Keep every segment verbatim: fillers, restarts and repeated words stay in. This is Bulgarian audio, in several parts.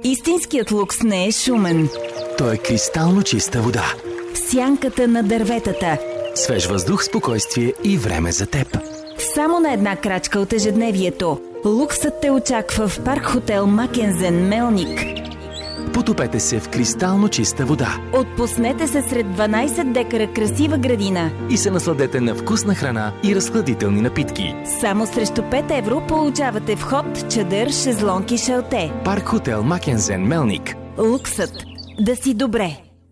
Истинският лукс не е шумен. Той е кристално чиста вода. В сянката на дърветата. Свеж въздух, спокойствие и време за теб. Само на една крачка от ежедневието. Луксът те очаква в парк хотел Макензен, Мелник. Потопете се в кристално чиста вода. Отпуснете се сред дванайсет декара красива градина. И се насладете на вкусна храна и разхладителни напитки. Само срещу пет евро получавате вход, чадър, шезлонг и шалте. Парк хотел Макензен, Мелник. Луксът да си добре.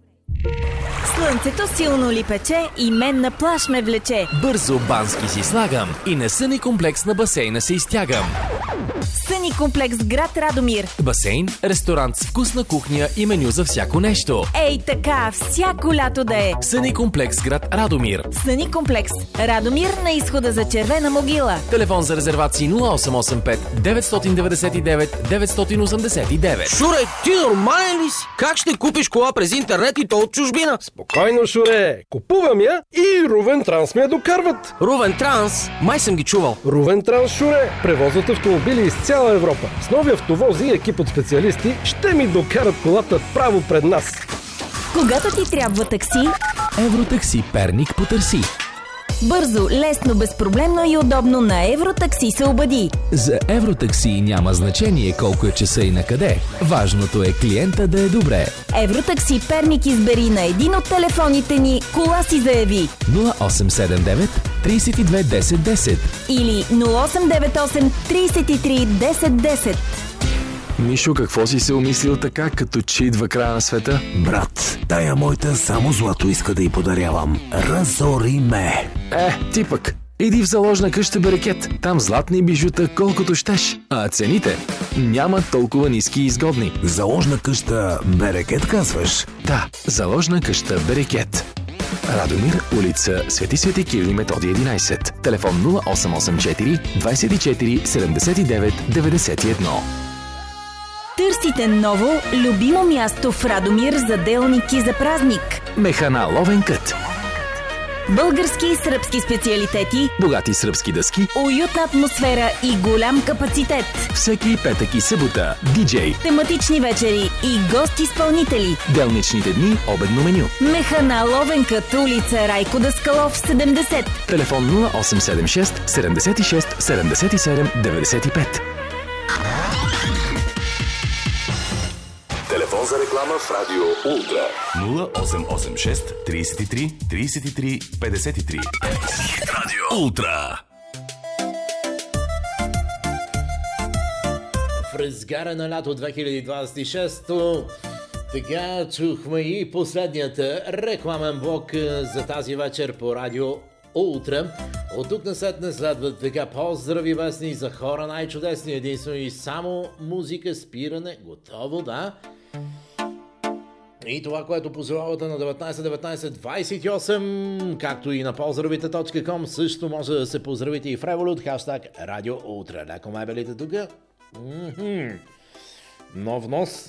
Слънцето силно ли пече и мен на плаж ме влече. Бързо бански си слагам и на съни комплекс на басейна се изтягам. Съни комплекс град Радомир. Басейн, ресторант с вкусна кухня и меню за всяко нещо. Ей така, всяко лято да е. Съни комплекс град Радомир. Съни комплекс Радомир на изхода за Червена могила. Телефон за резервации нула осем осем пет деветстотин деветдесет и девет деветстотин осемдесет и девет. Шуре, ти нормален ли си? Как ще купиш кола през интернет и то от чужбина? Спокойно, Шуре. Купувам я и Рувен Транс ми я докарват. Рувен Транс? Май съм ги чувал. Рувен Транс, Шуре, превозват автомобили из цяла Европа. С нови автовози и екип от специалисти ще ми докарат колата право пред нас. Когато ти трябва такси, Евротакси Перник потърси. бързо, лесно, безпроблемно и удобно на Евротакси се обади. За Евротакси няма значение колко е часа и на къде. Важното е клиента да е добре. Евротакси Перник избери на един от телефоните ни, кола си заяви. нула осем седем девет трийсет и две десет десет Или нула осем девет осем трийсет и три десет десет. Мишо, какво си се умислил така, като че идва края на света? Брат, тая моята само злато иска да й подарявам. Разори ме. Е, ти пък. Иди в заложна къща Берекет. Там златни бижута колкото щеш. А цените няма толкова ниски и изгодни. Заложна къща Берекет, казваш? Да, заложна къща Берекет. Радомир, улица Свети Свети Кирил и Методий единайсет. Телефон нула осем осем четири двайсет и четири седемдесет и девет деветдесет и едно. Търсите ново, любимо място в Радомир за делник и за празник. Механа Ловен кът. Български и сръбски специалитети, Богати сръбски дъски. уютна атмосфера и голям капацитет. Всеки петък и събота. Диджей. Тематични вечери и гост-изпълнители. Делничните дни обедно меню. Механа Ловенкът, улица Райко Даскалов, седемдесет. Телефон нула осем седем шест седемдесет и шест седемдесет и седем деветдесет и пет. Телефон за реклама в Радио Ултра. нула осем осем шест трийсет и три трийсет и три петдесет и три. Радио Ултра. В разгара на лято две хиляди двадесет и шесто така чухме и последният рекламен блок за тази вечер по Радио Ултра. От тук насетне следват така поздрави вестни за хора най-чудесни, единствено и само музика, спиране, готово, да. И това, което пожелавате на деветнайсет деветнайсет двайсет и осем, както и на поздравите точка ком, също може да се поздравите и в Revolut, хаштаг Радио Ултра. Леко мебелите тук. Mm-hmm. Нов нос.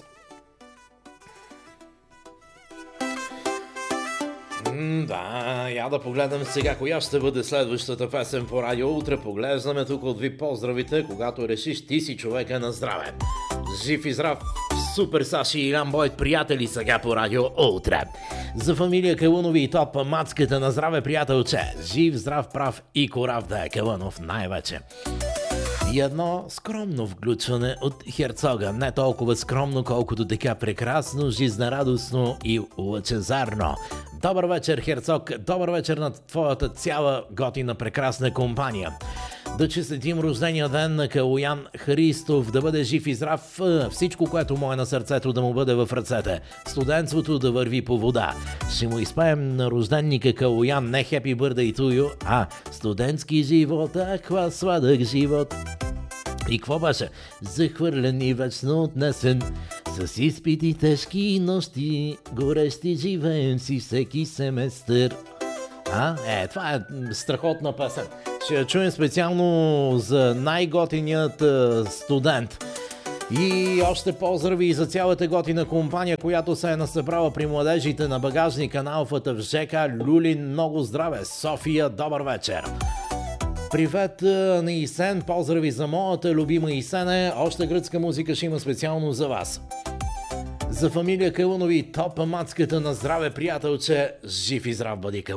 М, да, я да погледнем сега коя ще бъде следващата песен по Радио Ултра. Поглеждаме тук от ви поздравите, когато решиш ти си човека на здраве. Жив и здрав, Супер Саши и Илян Бойт, приятели сега по Радио Ултра. За фамилия Калунови и Топ, мацката на здраве, приятелче. Жив, здрав, прав и корав да е Калунов най-вече. И едно скромно включване от Херцога. Не толкова скромно, колкото така прекрасно, жизнерадостно и лъчезарно. Добър вечер, Херцог. Добър вечер на твоята цяла готина прекрасна компания. Да честитим рождения ден на Калоян Христов, да бъде жив и здрав, всичко, което му е на сърцето, да му бъде в ръцете. Студентството да върви по вода. Ще му изпеем на рожденника Калоян не Happy Birthday to you, а студентски живот, аква сладък живот. И какво беше? Захвърлен и вечно отнесен, с изпити тежки нощи, горещи живеем си всеки семестър. А? Е, това е страхотна песен. Ще я чуем специално за най-готиният студент. И още поздрави за цялата готина компания, която се е насъбрала при младежите на багажника на Алфата в ЖК Люлин. Много здраве! София, добър вечер! Привет на Исен, поздрави за моята любима Исене. Още гръцка музика ще има специално за вас. За фамилия Калунови, топа мацката на здраве, приятелче, жив и здрав бъди, Калун.